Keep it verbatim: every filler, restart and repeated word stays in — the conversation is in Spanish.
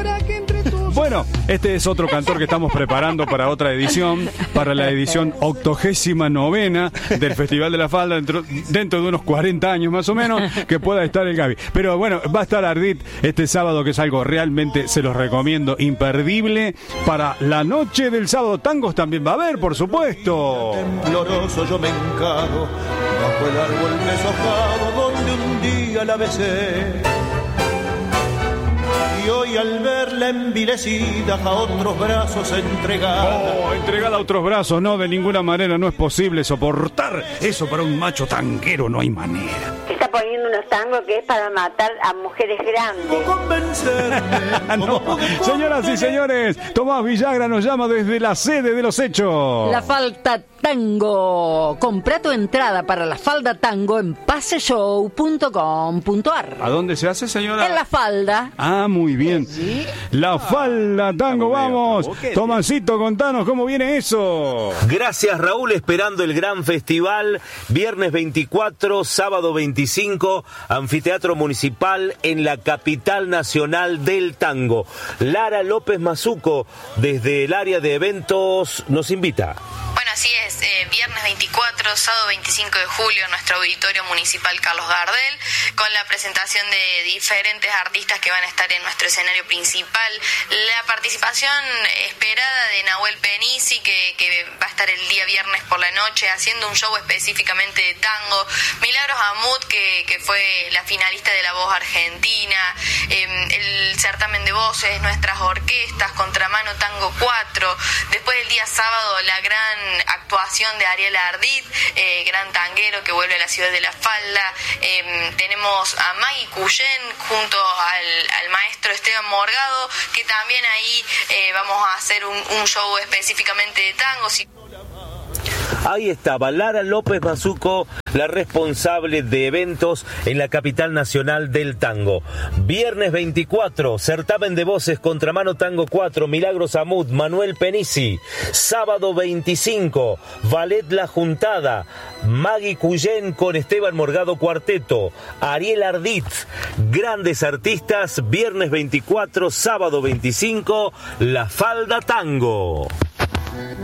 Bueno, este es otro cantor que estamos preparando para otra edición, para la edición octogésima novena del Festival de la Falda, dentro, dentro de unos cuarenta años más o menos, que pueda estar el Gaby. Pero bueno, va a estar Ardit este sábado, que es algo realmente, se los recomiendo, imperdible. Para la noche del sábado, tangos también va a haber, por supuesto. Tembloroso yo me encaro bajo el árbol deshojado donde un día la besé. Y hoy al verla envilecida a otros brazos entregada. Oh, entregada a otros brazos, no, de ninguna manera, no es posible soportar eso para un macho tanguero, no hay manera. Está poniendo unos tangos que es para matar a mujeres grandes. No, señoras y señores, Tomás Villagra nos llama desde la sede de los hechos. La Falda Tango. Comprá tu entrada para la Falda Tango en paseshow punto com punto ar. ¿A dónde se hace, señora? En La Falda. Ah, muy bien. ¿Sí? La Falda Tango, vamos. Tomasito, contanos cómo viene eso. Gracias, Raúl, esperando el gran festival. Viernes veinticuatro, sábado veinticinco, Anfiteatro Municipal en la capital nacional del tango. Lara López Mazuco, desde el área de eventos, nos invita. Bueno, así es, eh, viernes veinticuatro, sábado veinticinco de julio, en nuestro auditorio municipal Carlos Gardel, con la presentación de diferentes artistas que van a estar en nuestro escenario principal. La participación esperada de Nahuel Penisi, que, que va a estar el día viernes por la noche haciendo un show específicamente de tango. Milagros Amut, que, que fue la finalista de La Voz Argentina. Eh, el certamen de voces, nuestras orquestas, Contramano Tango cuatro. Después del día sábado, la gran actuación de Ariel Ardit, eh, gran tanguero que vuelve a la ciudad de La Falda. Eh, tenemos a Maggie Cuyen junto al, al maestro Esteban Morgado, que también ahí eh, vamos a hacer un, un show específicamente de tangos. Ahí estaba Lara López Mazuco, la responsable de eventos en la capital nacional del tango. Viernes veinticuatro, certamen de voces, Contramano Tango cuatro, Milagros Amut, Manuel Penisi. Sábado veinticinco, Ballet La Juntada, Maggie Cuyen con Esteban Morgado Cuarteto, Ariel Ardit, grandes artistas. Viernes veinticuatro, sábado veinticinco, La Falda Tango.